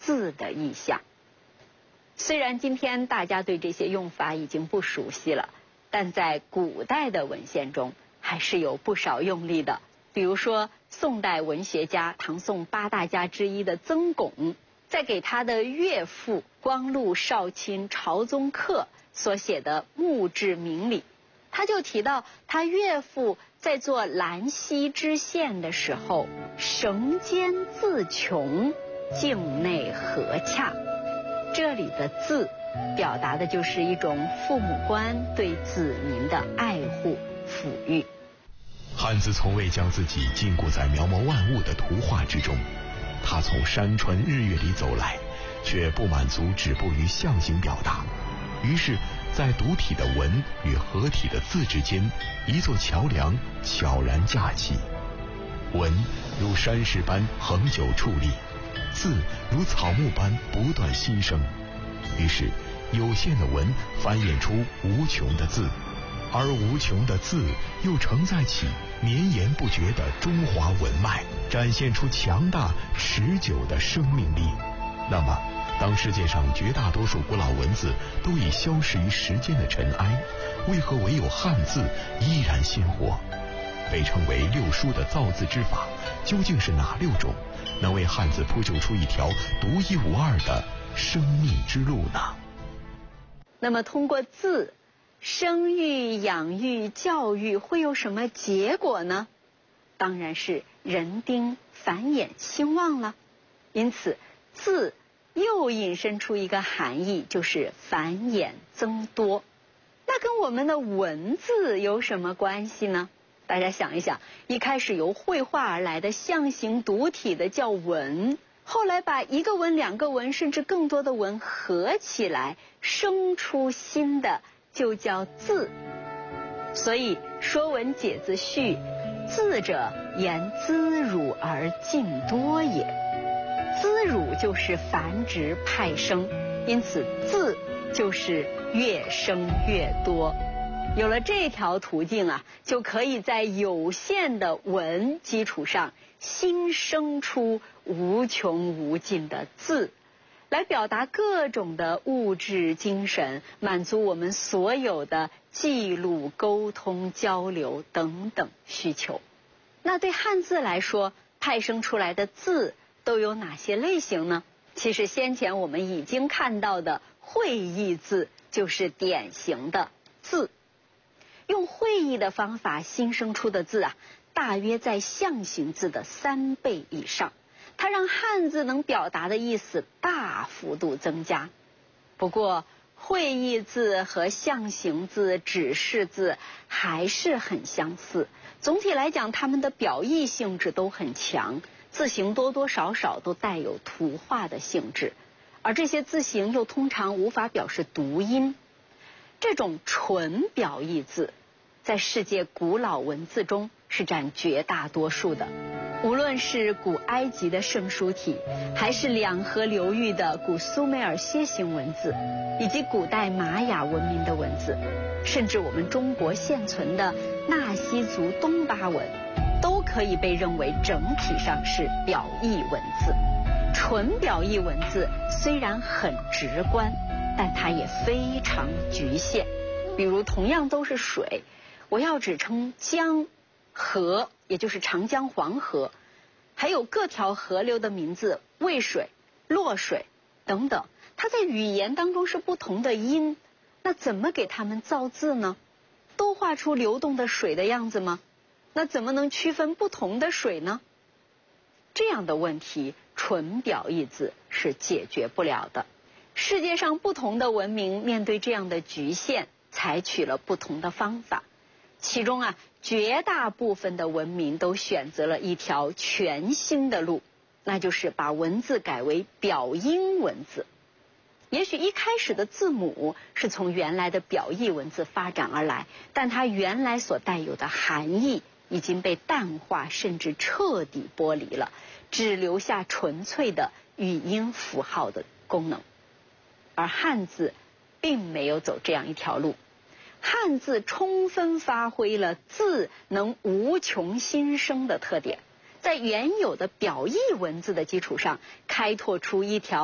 字的意象。虽然今天大家对这些用法已经不熟悉了，但在古代的文献中还是有不少用例的。比如说，宋代文学家唐宋八大家之一的曾巩，在给他的岳父光禄少卿朝宗恪所写的墓志铭里，他就提到他岳父在做兰溪知县的时候，绳间自穷，境内和洽。这里的字表达的就是一种父母官对子民的爱护抚育。 汉字从未将自己禁锢在描摹万物的图画之中，他从山川日月里走来，却不满足止步于象形表达，于是在独体的文与合体的字之间，一座桥梁悄然架起。文如山石般恒久矗立，字如草木般不断新生，于是有限的文繁衍出无穷的字，而无穷的字又承载起绵延不绝的中华文脉，展现出强大持久的生命力。那么当世界上绝大多数古老文字都已消失于时间的尘埃，为何唯有汉字依然鲜活？被称为六书的造字之法，究竟是哪6种，能为汉字铺就出一条独一无二的生命之路呢？ 那么通过字，生育、养育、教育会有什么结果呢？当然是人丁繁衍兴旺了。因此字又引申出一个含义，就是繁衍增多。那跟我们的文字有什么关系呢？大家想一想，一开始由绘画而来的象形独体的叫文，后来把1个文、2个文甚至更多的文合起来，生出新的就叫字。所以《说文解字序》，字者言滋乳而尽多也。滋乳就是繁殖派生，因此字就是越生越多。有了这条途径啊，就可以在有限的文基础上新生出无穷无尽的字，来表达各种的物质精神，满足我们所有的记录、沟通、交流等等需求。那对汉字来说，派生出来的字都有哪些类型呢？其实先前我们已经看到的会意字就是典型的字。用会意的方法新生出的字啊，大约在象形字的3倍以上，它让汉字能表达的意思大幅度增加。不过会意字和象形字、指示字还是很相似，总体来讲它们的表意性质都很强，字形多多少少都带有图画的性质，而这些字形又通常无法表示读音。这种纯表意字在世界古老文字中是占绝大多数的，无论是古埃及的圣书体，还是两河流域的古苏美尔楔形文字，以及古代玛雅文明的文字，甚至我们中国现存的纳西族东巴文，都可以被认为整体上是表意文字。纯表意文字虽然很直观，但它也非常局限。比如同样都是水，我要指称江、河，也就是长江、黄河，还有各条河流的名字，渭水、洛水等等，它在语言当中是不同的音，那怎么给它们造字呢？都画出流动的水的样子吗？那怎么能区分不同的水呢？这样的问题，纯表意字是解决不了的。世界上不同的文明面对这样的局限，采取了不同的方法。其中啊，绝大部分的文明都选择了一条全新的路，那就是把文字改为表音文字。也许一开始的字母是从原来的表意文字发展而来，但它原来所带有的含义已经被淡化，甚至彻底剥离了，只留下纯粹的语音符号的功能。而汉字并没有走这样一条路，汉字充分发挥了字能无穷新生的特点，在原有的表意文字的基础上，开拓出一条